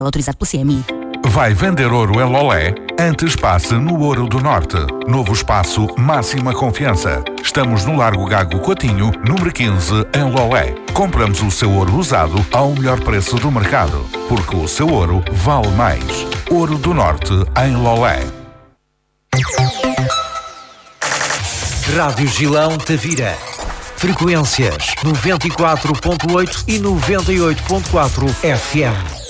Autorizado pelo CMI. Vai vender ouro em Lolé? Antes passe no Ouro do Norte. Novo espaço, máxima confiança. Estamos no Largo Gago Coutinho, número 15, em Lolé. Compramos o seu ouro usado ao melhor preço do mercado, porque o seu ouro vale mais. Ouro do Norte, em Lolé. Rádio Gilão Tavira. Frequências 94.8 e 98.4 FM.